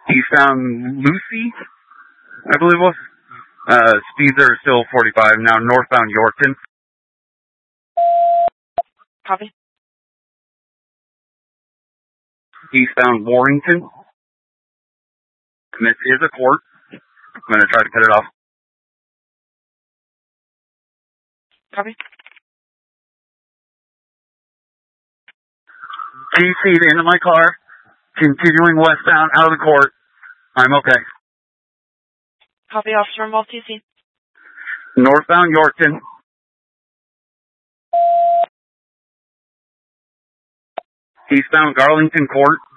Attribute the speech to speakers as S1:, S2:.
S1: Eastbound Lucy, I believe it was. Speeds are still 45, now northbound Yorkton.
S2: Copy.
S1: Eastbound Warrington. And this is a court. I'm going to try to cut it off.
S2: Copy.
S1: TC'd into my car, continuing westbound out of the court. I'm okay.
S2: Copy, officer involved, TC.
S1: Northbound Yorkton. Eastbound Garlington Court.